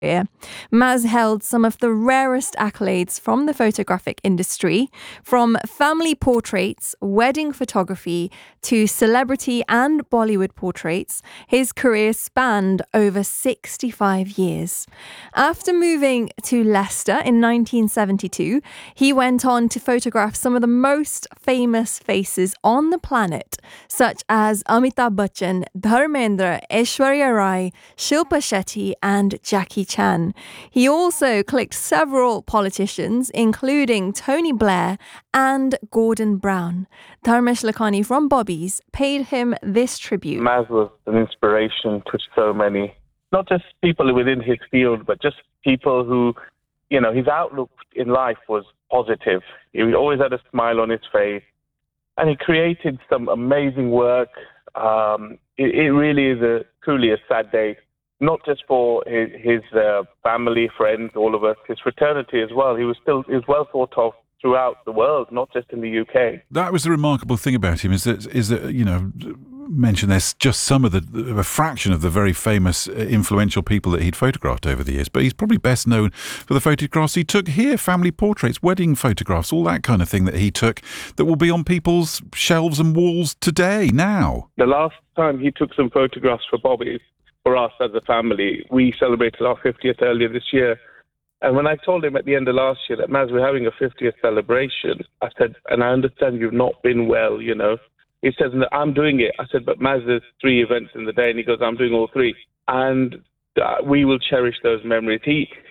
career, Maz held some of the rarest accolades from the photographic industry, from family portraits, wedding photography, to celebrity and Bollywood portraits. His career spanned over 65 years. After moving to Leicester in 1972, he went on to photograph some of the most famous faces on the planet, such as Amitabh Bachchan, Dharmendra, Aishwarya Rai, Shilpa Shetty, and Jackie Chan. He also clicked several politicians, including Tony Blair and Gordon Brown. Dharmesh Lakhani from Bobby's paid him this tribute. Maz was an inspiration to so many, not just people within his field, but just people who, his outlook in life was positive. He always had a smile on his face, and he created some amazing work. It really is truly a sad day, not just for his family, friends, all of us, his fraternity as well. He was well thought of throughout the world, not just in the UK. That was the remarkable thing about him, is that mentioned there's just a fraction of the very famous, influential people that he'd photographed over the years. But he's probably best known for the photographs he took here, family portraits, wedding photographs, all that kind of thing that he took that will be on people's shelves and walls today, now. The last time he took some photographs for Bobby's, for us as a family, we celebrated our 50th earlier this year. And when I told him at the end of last year that, Maz, we're having a 50th celebration, I said, and I understand you've not been well, He says, no, I'm doing it. I said, but Maz, there's 3 events in the day. And he goes, I'm doing all 3. And we will cherish those memories.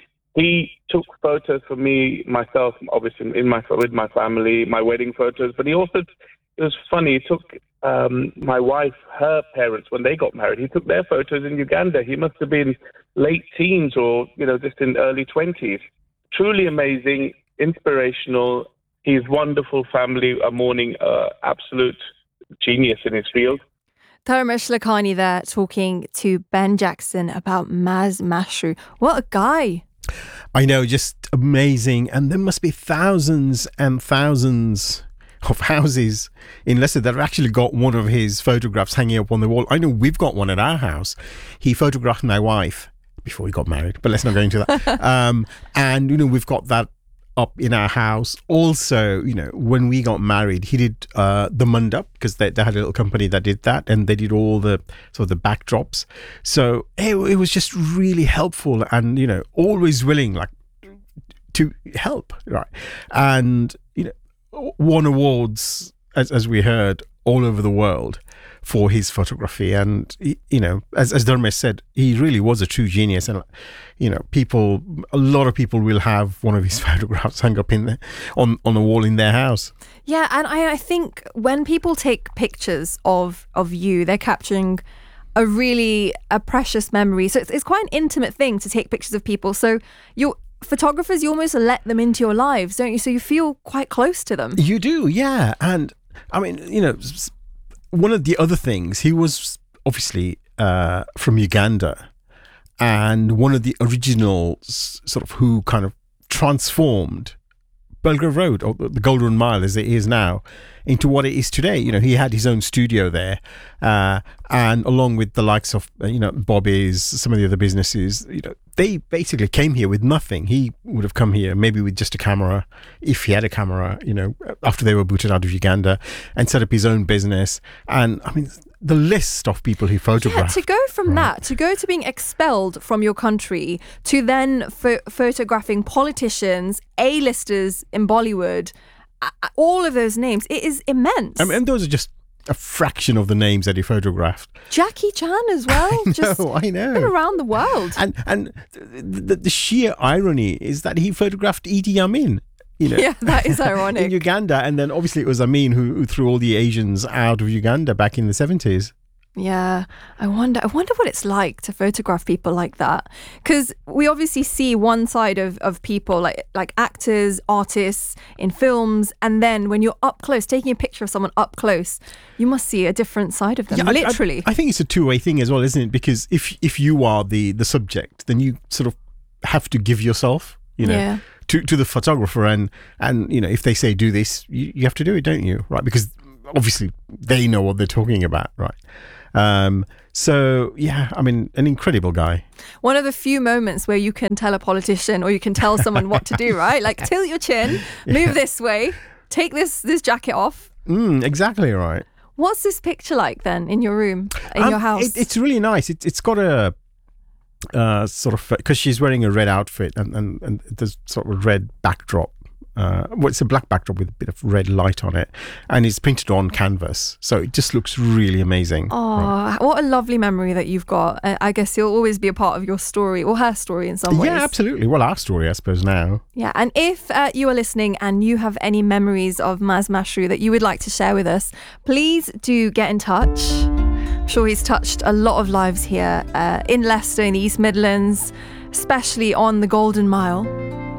He took photos for me, myself, obviously, with my family, my wedding photos. But he also, it was funny, he took my wife, her parents, when they got married, he took their photos in Uganda. He must have been late teens or, just in early 20s. Truly amazing, inspirational. His wonderful family are mourning absolute genius in his field. Dharmesh Lakhani there talking to Ben Jackson about Maz Mashru. What a guy. I know, just amazing. And there must be thousands and thousands of houses in Leicester that have actually got one of his photographs hanging up on the wall. I know we've got one at our house. He photographed my wife before he got married, but let's not go into that. And, we've got that up in our house. Also, when we got married, he did the Mandap, because they had a little company that did that, and they did all the sort of the backdrops. So it was just really helpful, and always willing to help, right? And won awards, as we heard, all over the world for his photography. And as Dharmesh said, he really was a true genius. And a lot of people will have one of his photographs hung up on the wall in their house. Yeah, and I think when people take pictures of you, they're capturing a precious memory. So it's quite an intimate thing to take pictures of people. So photographers, you almost let them into your lives, don't you? So you feel quite close to them. You do, yeah. And I mean, one of the other things, he was obviously from Uganda, and one of the originals sort of who kind of transformed Belgrave Road, or the Golden Mile as it is now, into what it is today. He had his own studio there, and along with the likes of Bobby's, some of the other businesses, they basically came here with nothing. He would have come here maybe with just a camera, if he had a camera, after they were booted out of Uganda, and set up his own business. And I mean, the list of people he photographed. Yeah, to go from that, to go to being expelled from your country, to then photographing politicians, A-listers in Bollywood, all of those names, it is immense. I mean, those are just a fraction of the names that he photographed. Jackie Chan as well. I know. Been around the world. And the sheer irony is that he photographed Idi Amin. Yeah, that is ironic. In Uganda, and then obviously it was Amin who threw all the Asians out of Uganda back in the 70s. Yeah, I wonder what it's like to photograph people like that, because we obviously see one side of people like actors, artists in films, and then when you're up close, taking a picture of someone up close, you must see a different side of them. Yeah, literally. I think it's a two-way thing as well, isn't it? Because if you are the subject, then you sort of have to give yourself, to the photographer, and if they say do this, you have to do it, don't you? Right? Because obviously they know what they're talking about, right? So, yeah, I mean, an incredible guy. One of the few moments where you can tell a politician or you can tell someone what to do, right? Like, tilt your chin, move this way, take this jacket off. Exactly right. What's this picture like then in your room, in your house? It's really nice. It's got a sort of, because she's wearing a red outfit and there's sort of a red backdrop. It's a black backdrop with a bit of red light on it, and it's painted on canvas, so it just looks really amazing. Oh, what a lovely memory that you've got. I guess he'll always be a part of your story, or her story in some ways. Yeah, absolutely. Well, our story, I suppose, now. Yeah, and if you are listening and you have any memories of Maz Mashrou that you would like to share with us, please do get in touch. I'm sure he's touched a lot of lives here in Leicester, in the East Midlands, especially on the Golden Mile.